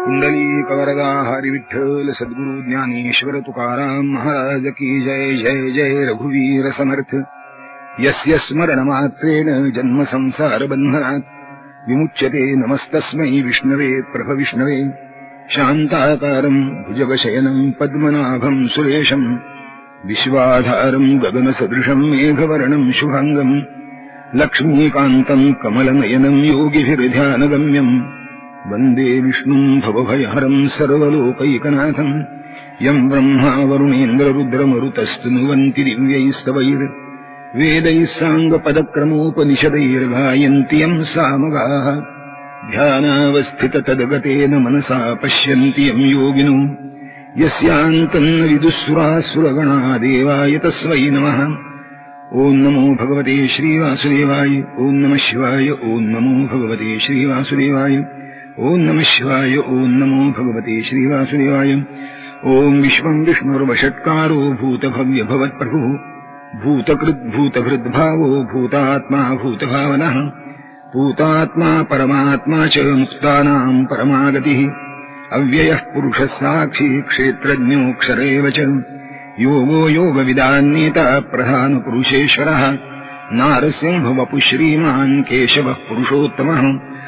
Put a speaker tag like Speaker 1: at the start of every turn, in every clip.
Speaker 1: कुंडलीकवरदा हरि विठ्ठल सद्गुरु ज्ञानेश्वर तुकाराम महाराज की जय। जय जय रघुवीर समर्थ। यस्य स्मरणमात्रेण जन्म संसार बन्धनात् विमुच्यते नमस्तस्मै विष्णवे प्रभविष्णवे। शान्ताकारं भुजगशयनं पद्मनाभं सुरेशं विश्वाधारं गगनसदृशं मेघवर्णं शुभांगं लक्ष्मीकान्तं कमलनयनं योगिभिर्ध्यानगम्यं वन्दे विष्णुं भवभयहरं सर्वलोकैकनाथं। यं ब्रह्मा वरुणेन्द्ररुद्रमरुतस्तुनुवन्ति दिव्यैस्तवैर्वेदैः साङ्गपदक्रमोपनिषदैर्गायन्ति यं सामगाः। ध्यानावस्थिततद्गतेन मनसा पश्यन्ति यं योगिनो यस्यान्तन्न विदुःसुरासुरगणा देवाय तस्मै नमः। ॐ नमो भगवते श्रीवासुदेवाय। ॐ नमः शिवाय। ॐ नमो भगवते श्रीवासुदेवाय। ॐ नमः शिवाय। ॐ नमो भगवते श्रीवासुदेवाय। ॐ विश्वं विष्णुर्वषट्कारो भूतभव्यभवत्प्रभुः भूतकृद्भूतभृद्भावो भूतात्मा भूतभावनः भूतात्मा परमात्मा च मुक्तानां परमागतिः। अव्ययः पुरुषः साक्षी क्षेत्रज्ञोऽक्षर एव च योगो योगविदान्नेता प्रधानपुरुषेश्वरः। नारसिंहवपुः श्रीमान् केशवः पुरुषोत्तमः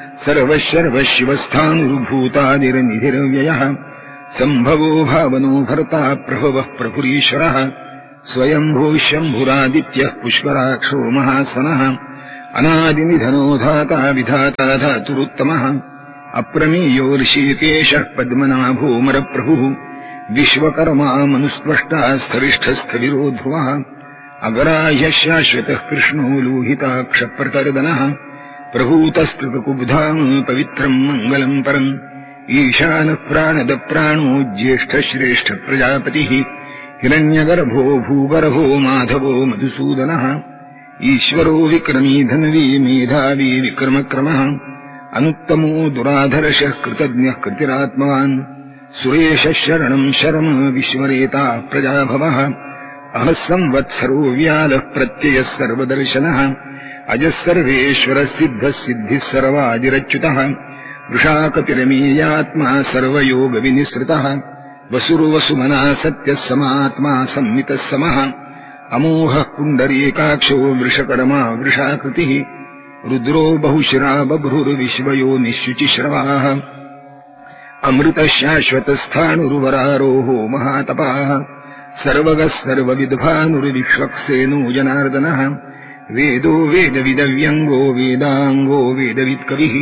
Speaker 1: सर्वशर्वशिवस्थानुर्भूतादिर्निधिरव्ययः। सम्भवो भावनो भर्ता प्रभवः प्रभुरीश्वरः। स्वयंभूः शम्भुरादित्यः पुष्कराक्षो महासनः अनादिनिधनो धाता विधाता धातुरुत्तमः। अप्रमेयो ऋषिकेशः पद्मनाभोऽमरप्रभुः विश्वकर्मा मनुस्पष्टा स्थरिष्ठस्थविरो ध्रुवः। अग्राह्यः शाश्वतः कृष्णो लोहिताक्षप्रतर्दनः प्रभूतस्कृतकुब्धां पवित्रं मङ्गलं परम्। ईशानः प्राणदप्राणो ज्येष्ठश्रेष्ठ प्रजापतिः हिरण्यगर्भो भूगर्भो माधवो मधुसूदनः। ईश्वरो विक्रमी धन्वी मेधावी विक्रमक्रमः अनुत्तमो दुराधर्षः कृतज्ञः कृतिरात्मवान्। सुरेशः शरणं शर्म विश्वरेता प्रजाभवः। अहः संवत्सरो व्यालः प्रत्ययः सर्वदर्शनः अजः सर्वेश्वरः सिद्धः सिद्धिः सर्वादिरच्युतः। वृषाकपिरमेयात्मा सर्वयोगविनिसृतः वसुर्वसुमना सत्यः समात्मा संमितः समः। अमोहः पुण्डरीकाक्षो वृषकर्मा वृषाकृतिः रुद्रो बहुशिरा बभ्रुर्विश्वयोनिश्शुचिश्रवाः। अमृतः शाश्वतस्थाणुर्वरारोहो महातपाः सर्वगः सर्वविद्भानुर्विश्वक्सेनो जनार्दनः। वेदो वेदविदव्यङ्गो वेदाङ्गो वेदवित्कविः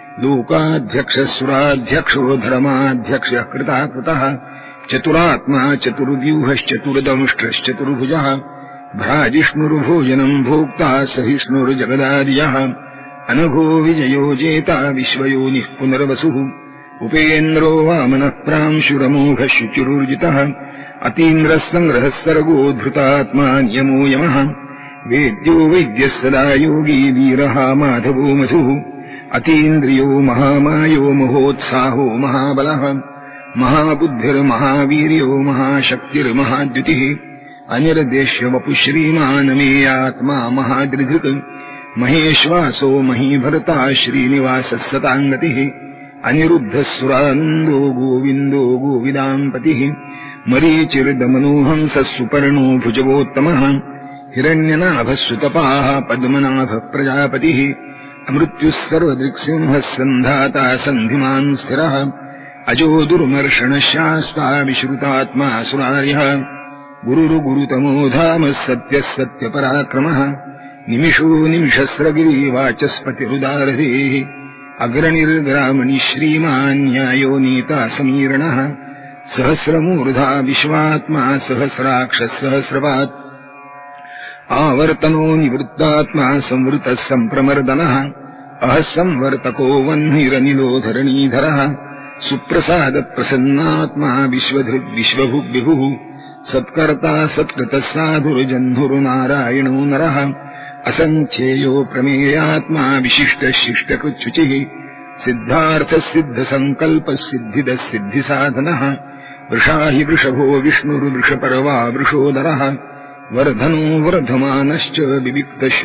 Speaker 1: लोकाध्यक्षः धर्माध्यक्षः कृताकृतः। चतुरात्मा चतुर्व्यूहश्चतुर्दंष्ट्रश्चतुर्भुजः भ्राजिष्णुर्भोजनं भोक्ता सहिष्णुर्जगदादियः। अनघो विजयो जेता विश्वयोनिः पुनर्वसुः उपेन्द्रो वामनः प्रांशुरमोघः शुचिरुर्जितः। अतीन्द्रः संग्रहः सर्गो धृतात्मा नियमो यमः। वेद्यो वैद्यः सदा योगी वीरः माधवो मधुः। अतीन्द्रियो महामायो महोत्साहो महाबलः महाबुद्धिर्महावीर्यो महाशक्तिर्महाद्युतिः। अनिर्देश्य वपुः श्रीमान् मेयात्मा महादृधृक् महेश्वासो महीभर्ता श्रीनिवासः सताङ्गतिः। अनिरुद्धः सुरानन्दो गोविन्दो गोविदाम्पतिः मरीचिर्दमनोहंसः सुपर्णो भुजगोत्तमः। हिरण्यनाभः सुतपाः पद्मनाभः प्रजापतिः। अमृत्युः सर्वदृक्सिंहः सन्धाता सन्धिमान् स्थिरः अजो दुर्मर्षणः शास्ता विश्रुतात्मा सुरार्यः। गुरुर्गुरुतमो धामः सत्यः सत्यपराक्रमः निमिषो निमिषस्रगिरिवाचस्पतिरुदारधेः। अग्रणिर्ग्रामणि श्रीमान् न्यायो नीता समीरणः सहस्रमूर्धा विश्वात्मा सहस्राक्षः सहस्रपात्। आवर्तनो निवृत्तात्मा संवृतः सम्प्रमर्दनः अहः संवर्तको वह्निरनिलो धरणीधरः। सुप्रसादप्रसन्नात्मा विश्वधृग्विश्वभुग्विभुः सत्कर्ता सत्कृतः साधुर्जह्नुर्नारायणो नरः। असङ्ख्येयो प्रमेयात्मा विशिष्टः शिष्टकृच्छुचिः सिद्धार्थः सिद्धसङ्कल्पः सिद्धिदः सिद्धिसाधनः। वृषा हि वृषभो विष्णुर्वृषपर्वा वृषोदरः वर्धनो वर्धमानश्च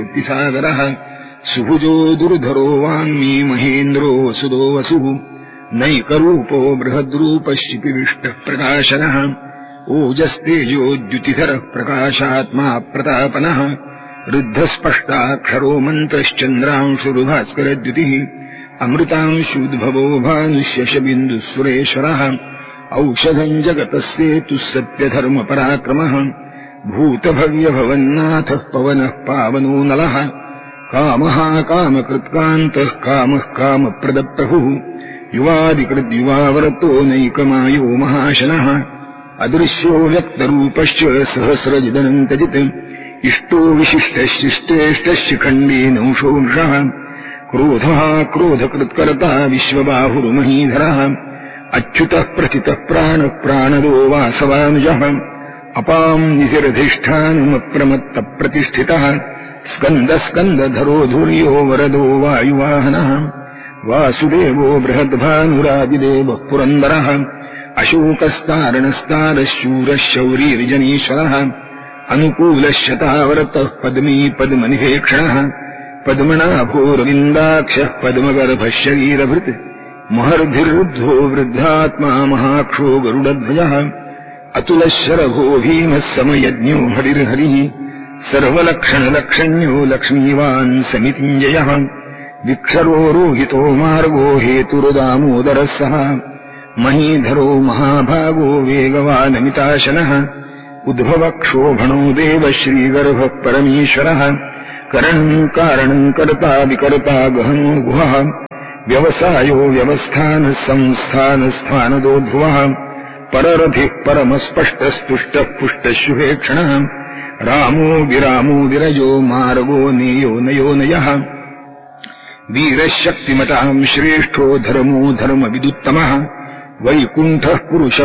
Speaker 1: विविक्तश्रुतिसागरः। सुभुजो दुर्धरो वाङ्मी महेन्द्रो वसुदो वसुः नैकरूपो बृहद्रूपश्चिपिविष्टः प्रकाशनः ओजस्तेजोद्युतिधरः प्रकाशात्मा प्रतापनः रुद्धस्पष्टाक्षरो मन्त्रश्चन्द्रांशुरुभास्करद्युतिः अमृतांशुद्भवो भानुष्यशबिन्दुः औषधम् जगतस्येतुः सत्यधर्मपराक्रमः भूतभव्यभवन्नाथः पवनः पावनो नलः कामः कामकृत्कान्तः कामः कामप्रदप्रभुः युवादिकृद्युवावरतो नैकमायो महाशनः अदृश्यो व्यक्तरूपश्च सहस्रजिदनन्तजित् इष्टो विशिष्टशिष्टेष्टशिखण्डेनंशो वृषः क्रोधः क्रोधकृत्कर्ता विश्वबाहुर्महीधरः अच्युतः प्रथितः प्राणः प्राणदो वासवानुजः अपाम् निधिरधिष्ठानमप्रमत्तप्रतिष्ठितः स्कन्दस्कन्दधरो धुर्यो वरदो वायुवाहनः वासुदेवो बृहद्भानुरादिदेवः पुरन्दरः अशोकस्तारणस्तारः शूरः शौरीर्जनीश्वरः अनुकूलश्शतावरतः पद्मी पद्मनिभेक्षणः पद्मनाभोरविन्दाक्षः पद्मगर्भः शरीरभृत् महर्धिर्रुद्धो वृद्धात्मा महाक्षो गरुडध्वजः अतुलशरभो भीमः समयज्ञो हरिर्हरिः सर्वलक्षणलक्षण्यो लक्ष्मीवान् समितिञ्जयः विक्षरो रोहितो मार्गो हेतुरुदामोदरः सः महीधरो महाभागो वेगवानमिताशनः उद्भवक्षोभणो देव श्रीगर्भः परमेश्वरः करणम् कारणम् कर्ता विकर्ता गहनो गुहः व्यवसायो व्यवस्थानः संस्थानस्थानदो ध्रुवः पररथिः परमस्पष्टस्तुष्टः पुष्टशुभेक्षणः रामो विरामो विरजो मार्गो नेयो नयो नयः वीरशक्तिमताम् श्रेष्ठो धर्मो धर्मविदुत्तमः वैकुण्ठः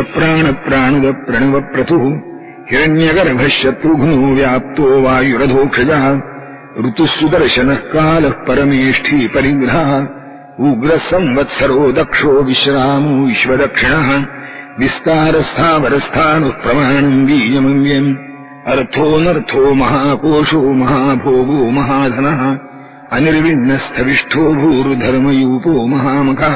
Speaker 1: पुरुषप्राणप्राणुदप्रणवप्रथुः हिरण्यगर्भः शत्रुघ्नो व्याप्तो वायुरधोक्षजः ऋतुः सुदर्शनः कालः परमेष्ठी परिग्रहः उग्रः संवत्सरो दक्षो विश्रामो विश्वदक्षिणः विस्तारस्थावरस्थाणुः प्रमाणम् बीजमव्यम् अर्थोऽनर्थो महाकोशो महाभोगो महाधनः अनिर्विण्णस्थविष्ठो भूरुधर्मयूपो महामखः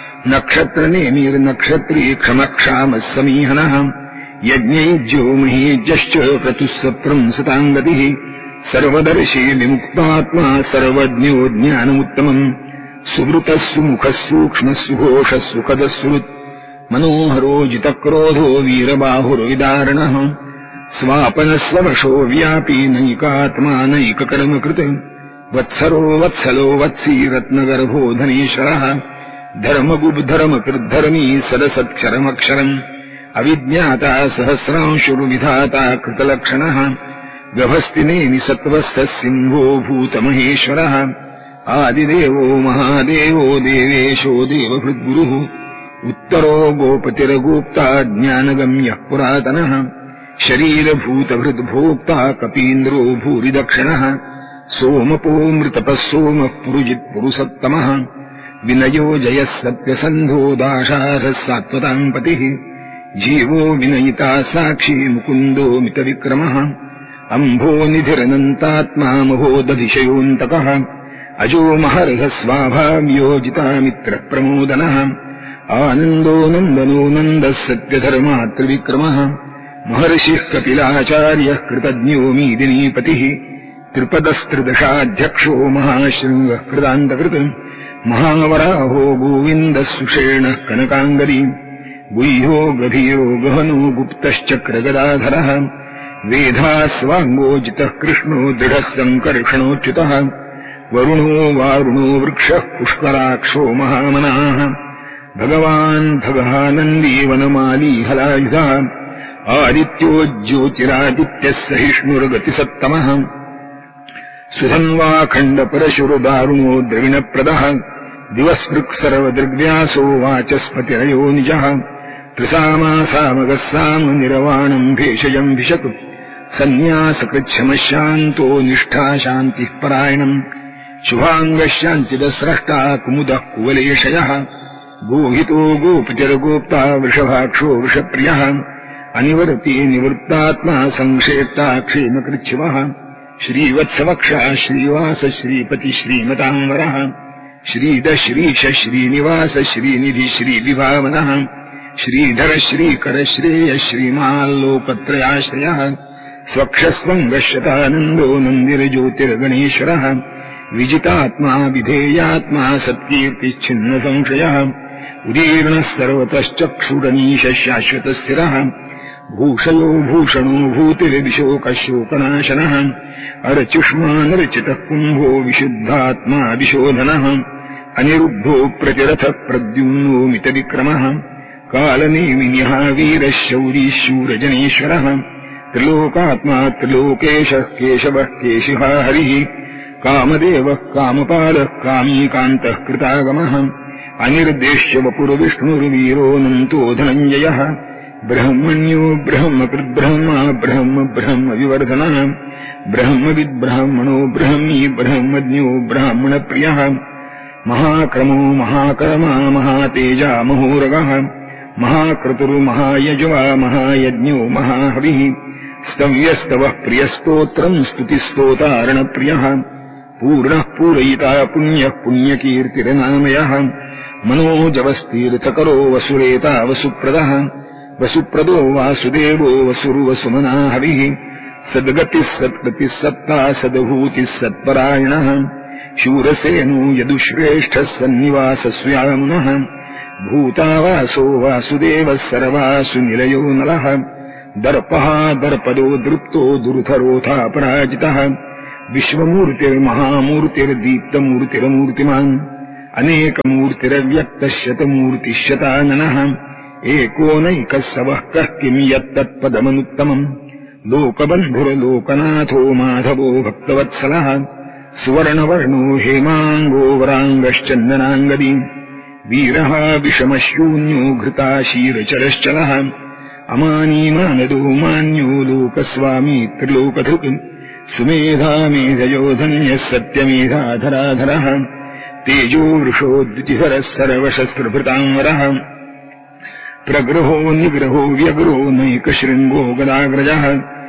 Speaker 1: नक्षत्रनेमिर्नक्षत्री क्षमक्षामः समीहनः यज्ञैज्यो महीज्यश्च क्रतुः सत्रम् सताङ्गतिः सर्वदर्शी विमुक्तात्मा सर्वज्ञो ज्ञानमुत्तमम् सुवृतः सुमुखः सूक्ष्मः सुघोषः सुखदः सुहृत् मनोहरो जितक्रोधो वीरबाहुर्विदारणः स्वापनस्ववशो व्यापी नैकात्मा नैककर्मकृत् वत्सरो वत्सलो वत्सी रत्नगर्भो धनेश्वरः धर्मगुब्धर्मकृद्धर्मी सदसत्क्षरमक्षरम् अविज्ञाता सहस्रांशुर्विधाता कृतलक्षणः गभस्तिनेमि सत्त्वस्थः सिंहो भूतमहेश्वरः आदिदेवो महादेवो देवेशो देवभृद्गुरुः उत्तरो गोपतिर्गोप्ता ज्ञानगम्यः पुरातनः शरीरभूतभृद्भोक्ता कपीन्द्रो भूरिदक्षिणः सोमपो मृतपः सोमः पुरुजित्पुरुषोत्तमः विनयो जयः सत्यसन्धो दाशारः सात्वताम् पतिः जीवो विनयिता साक्षी मुकुन्दो मितविक्रमः अम्भो निधिरनन्तात्मा महोदधिशयोऽन्तकः अजो महर्घः स्वाभाव्योजितामित्रप्रमोदनः आनन्दो नन्दनो नन्दः सत्यधर्मात्रिविक्रमः महर्षिः कपिलाचार्यः कृतज्ञो मीदिनीपतिः त्रिपदस्त्रिदशाध्यक्षो महाशृङ्गः कृतान्तकृत् महावराहो गोविन्दः सुषेणः कनकाङ्गदी गुह्यो गभीरो गहनो गुप्तश्चक्रगदाधरः वेधास्वाङ्गोजितः कृष्णो दृढः सङ्कर्षणोच्युतः वरुणो वारुणो वृक्षः पुष्कराक्षो महामनाः भगवान् भगानन्दी वनमाली हलायुधः आदित्यो ज्योतिरादित्यः सहिष्णुर्गतिसत्तमः सुधन्वाखण्डपरशुरुदारुणो द्रविणप्रदः दिवस्पृक्सर्वदृग्व्यासो वाचस्पतिरयो निजः त्रिसामासामगः सामनिरवाणम् भेषजम् भिषतु सन्न्यासकृच्छमशान्तो निष्ठा शान्तिः परायणम् शुभाङ्गः शान्तिदस्रष्टा कुमुदः कुवलेशयः गोहितो गोपतिर्गोप्ता वृषभाक्षो वृषप्रियः अनिवर्ती निवृत्तात्मा संक्षेप्ता क्षेमकृच्छिवः श्रीवत्सवक्षः श्रीवास श्रीपति श्रीमताम्बरः श्रीद श्रीश श्रीनिवास श्रीनिधि श्रीविभावनः श्रीधर श्रीकर श्रेय श्रीमाल्लोकत्रयाश्रयः स्वक्षस्वङ्गश्यतानन्दो नन्दिर्ज्योतिर्गणेश्वरः विजितात्मा विधेयात्मा सत्कीर्तिच्छिन्नसंशयः उदीर्णः सर्वतश्चक्षुरनीशः शाश्वतस्थिरः भूषयो भूषणो भूतिर्विशोकशोकनाशनः अर्चुष्मानर्चितः कुम्भो विशुद्धात्मा विशोधनः अनिरुद्धो प्रतिरथः प्रद्युम्नो मितविक्रमः कालनेमिन्यः वीरः शौरी शूरजनेश्वरः त्रिलोकात्मा त्रिलोकेशः केशवः केशिहा हरिः कामदेवः कामपालः कामीकान्तः कृतागमः अनिर्देश्य वपुर्विष्णुर्वीरोऽनन्तो धनञ्जयः ब्रह्मण्यो ब्रह्मकृद्ब्रह्मा ब्रह्म ब्रह्म विवर्धनः ब्रह्मविद्ब्राह्मणो ब्रह्मी ब्रह्मज्ञो ब्राह्मणप्रियः महाक्रमो महाकर्मा महातेजा महोरगः महाक्रतुर्महायजवा महायज्ञो महाहविः स्तव्यस्तवः प्रियस्तोत्रम् स्तुतिस्तोतारणप्रियः पूर्णः पूरयिता पुण्यः पुण्यकीर्तिर्नामयः मनोजवस्तीर्थकरो वसुरेता वसुप्रदः वसुप्रदो वासुदेवो वसुर्वसुमना हविः सद्गतिः सत्कृतिः सत्ता सद्भूतिः सत्परायणः शूरसेनो यदुश्रेष्ठः सन्निवासस्यामुनः भूतावासो वासुदेवः सर्वासु निलयो नलः दर्पः दर्पदो दृप्तो दुर्धरोऽथापराजितः विश्वमूर्तिर्महामूर्तिर्दीप्तमूर्तिरमूर्तिमान् अनेकमूर्तिरव्यक्तः शतमूर्तिः एकोनैकः सवः कः किम् यत्तत्पदमनुत्तमम् लोकबन्धुर्लोकनाथो माधवो भक्तवत्सलः सुवर्णवर्णो हेमाङ्गो वराङ्गश्चन्दनाङ्गदी वीरः विषमशून्यो घृताशीरचरश्चलः अमानीमानदो मान्यो लोकस्वामी त्रिलोकधृक् सुमेधा मेधयो धन्यः सत्यमेधाधराधरः तेजो वृषो द्युतिधरः सर्वशस्त्रभृतांवरः प्रग्रहो निग्रहो व्यग्रो नैकशृङ्गो गदाग्रजः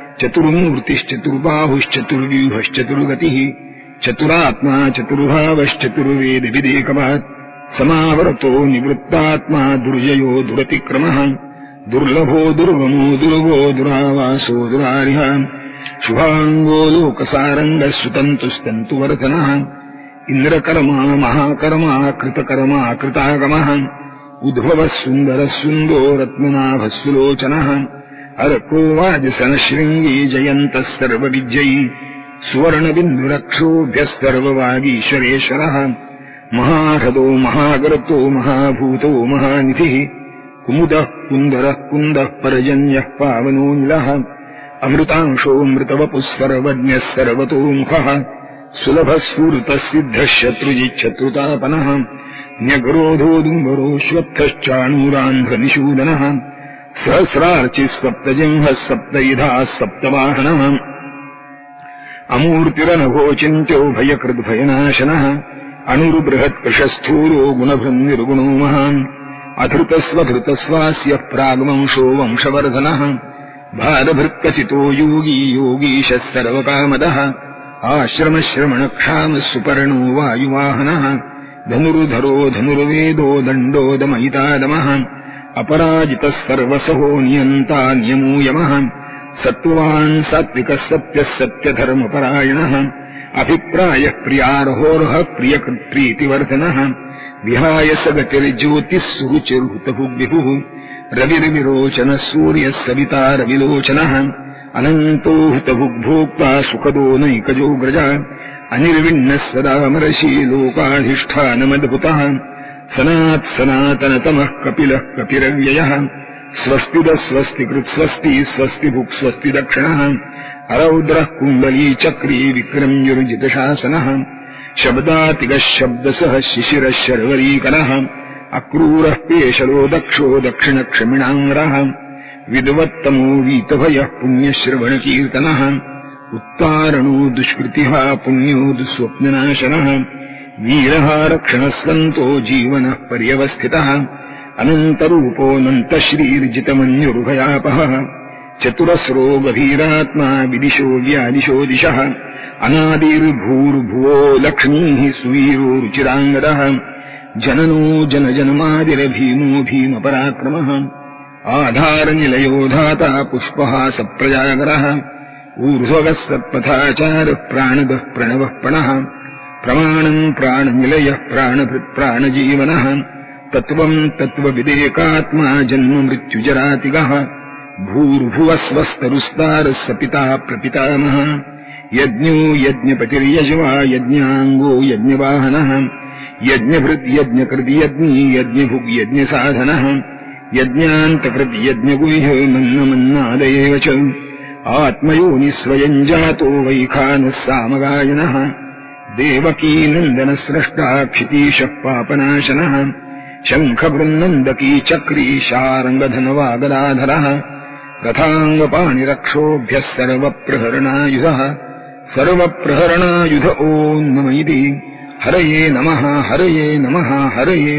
Speaker 1: चतुर्मूर्तिश्चतुर्बाहुश्चतुर्व्यूहश्चतुर्गतिः चतुरात्मा चतुर्भावश्चतुर्वेदविदेकवात् समावर्तो निवृत्तात्मा दुर्जयो दुरतिक्रमः दुर्लभो दुर्गमो दुर्गो दुरावासो दुरारिः शुभाङ्गो लोकसारङ्गः सुतन्तुस्तन्तुवर्धनः इन्द्रकर्मा महाकर्मा कृतकर्मा कृतागमः उद्भवः सुन्दरः सुन्दो रत्ननाभः सुलोचनः अर्को वाजसनशृङ्गी जयन्तः सर्वविजयी सुवर्णबिन्दुरक्षोभ्यः सर्ववागीश्वरेश्वरः महाह्रदो महागर्तो महाभूतो महानिधिः कुमुदः कुन्दरः कुन्दः पर्जन्यः पावनोऽनिलः अमृतांशोऽमृतवपुः सर्वज्ञः सर्वतोमुखः सुलभः स्फूर्तः सिद्धः शत्रुजिच्छत्रुतापनः न्यग्रोधोदुम्बरोऽश्वत्थश्चाणूरान्ध्रनिषूदनः सहस्रार्चिः सप्तजिह्वः सप्तयुधाः सप्तवाहनः अमूर्तिरनघोचिन्त्यो भयकृद्भयनाशनः अणुर्बृहत्कृशस्थूलो गुणभृन्निर्गुणो महान् अधृतस्वधृतस्वास्यः प्राग्वंशो वंशवर्धनः भारभृत्कथितो योगी योगीशः सर्वकामदः आश्रमश्रमणक्षामः सुपर्णो वायुवाहनः धनुर्धरो धनुर्वेदो दण्डो दमयितादमः अपराजितः सर्वसहो नियन्ता नियमो यमः सत्त्वान् सात्विकः सत्यः सत्यधर्मपरायणः अभिप्रायः प्रियार्होर्हः प्रियकृत्प्रीतिवर्धनः विहाय सगतिर्ज्योतिः सुरुचिर्हुतभुग्विभुः रविर्विरोचनः सूर्यः सविता रविलोचनः अनन्तो हुतभुग्भोक्ता सुखदो नैकजोग्रज अनिर्विण्णः सदामरशी लोकाधिष्ठानमद्भुतः सनात्सनातनतमः कपिलः कपिरव्ययः स्वस्तिदः स्वस्तिकृत्स्वस्ति स्वस्तिभुक् स्वस्ति दक्षिणः अरौद्रः कुण्डली चक्री विक्रम्युर्जितशासनः शब्दातिगः शब्दसः शिशिरः शर्वरीकरः अक्रूरः पेशलो दक्षो दक्षिणक्षमिणाङ्गरः विद्वत्तमो वीतभयः पुण्यश्रवणकीर्तनः उत्तारणो दुष्कृतिः पुण्यो दुःस्वप्ननाशनः वीरः रक्षणः सन्तो जीवनः पर्यवस्थितः अनन्तरूपोऽनन्तश्रीर्जितमन्युर्भयापहः चतुरस्रो गभीरात्मा विदिशो व्यादिशो दिशः अनादिर्भूर्भुवो लक्ष्मीः सुवीरो रुचिराङ्गदः जननो जनजन्मादिरभीमो भीमपराक्रमः आधारनिलयो धाता पुष्पः सप्रजागरः ऊर्ध्वगः सत्पथाचारः प्राणदः प्रणवः प्रणः प्रमाणम् प्राणनिलयः प्राणभृत्प्राणजीवनः तत्त्वम् तत्त्वविदेकात्मा जन्म मृत्युजरातिगः भूर्भुवस्वस्तरुस्तारः स पिता प्रपितामहः यज्ञो यज्ञपतिर्यज्वा यज्ञाङ्गो यज्ञवाहनः यज्ञभृद्यज्ञकृद्यज्ञी यज्ञभुग्यज्ञसाधनः यज्ञान्तकृद्यज्ञगुह्यो मन्नमन्नादयेव च आत्मयोनिः स्वयम् जातो वैखानः सामगायनः देवकी नन्दनस्रष्टा क्षितीशः पापनाशनः शङ्खबृन्नन्दकी चक्री शार्ङ्गधनवागदाधरः रथाङ्गपाणिरक्षोभ्यः सर्वप्रहरणायुधः सर्वप्रहरणायुध ॐ नम इति हरये नमः हरये नमः हरये